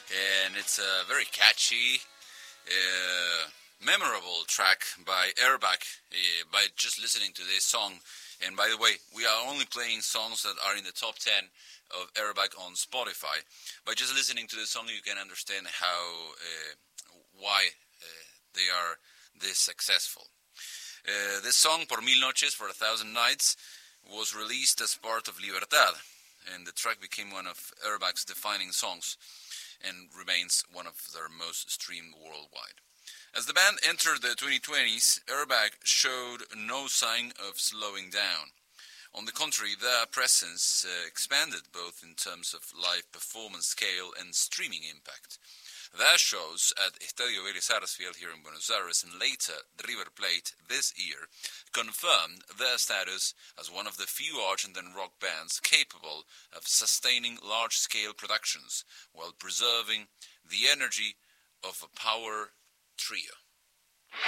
and it's a very catchy, memorable track by Airbag. By just listening to this song, and by the way, we are only playing songs that are in the top 10 of Airbag on Spotify. By just listening to this song, you can understand why they are this successful. This song, Por Mil Noches, for 1,000 Nights, was released as part of Libertad, and the track became one of Airbag's defining songs and remains one of their most streamed worldwide. As the band entered the 2020s, Airbag showed no sign of slowing down. On the contrary, their presence expanded both in terms of live performance scale and streaming impact. Their shows at Estadio Vélez Sarsfield here in Buenos Aires and later River Plate this year confirmed their status as one of the few Argentine rock bands capable of sustaining large-scale productions while preserving the energy of a power trio.